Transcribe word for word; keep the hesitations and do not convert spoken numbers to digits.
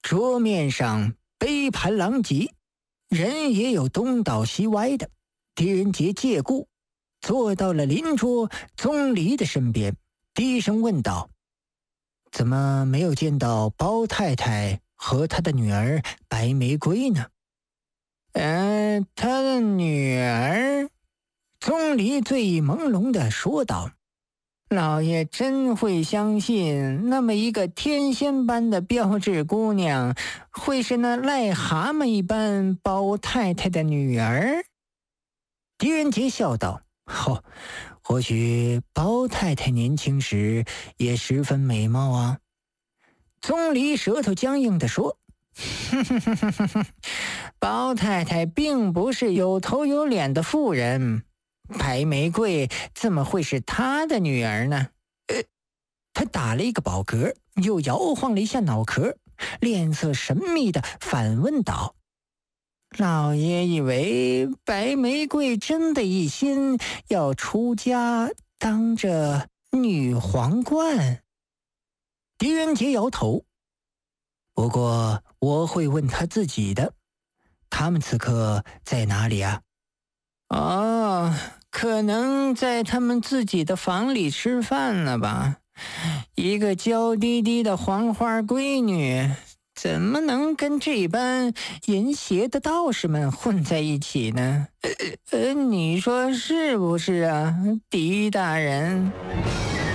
桌面上杯盘狼藉，人也有东倒西歪的。狄仁杰借故坐到了邻桌宗离的身边，低声问道：怎么没有见到包太太和她的女儿白玫瑰呢？呃，她的女儿？宗离醉意朦胧地说道：老爷真会相信那么一个天仙般的标致姑娘会是那癞蛤蟆一般包太太的女儿？狄仁杰笑道：哦，或许包太太年轻时也十分美貌啊。宗离舌头僵硬地说：包太太并不是有头有脸的妇人，白玫瑰怎么会是她的女儿呢？呃，他打了一个饱嗝，又摇晃了一下脑壳，脸色神秘地反问道：老爷以为白玫瑰真的一心要出家当着女皇冠？狄仁杰摇头：不过我会问他自己的。他们此刻在哪里啊？哦，可能在他们自己的房里吃饭了吧。一个娇滴滴的黄花闺女，怎么能跟这般淫邪的道士们混在一起呢？呃呃，你说是不是啊，狄大人？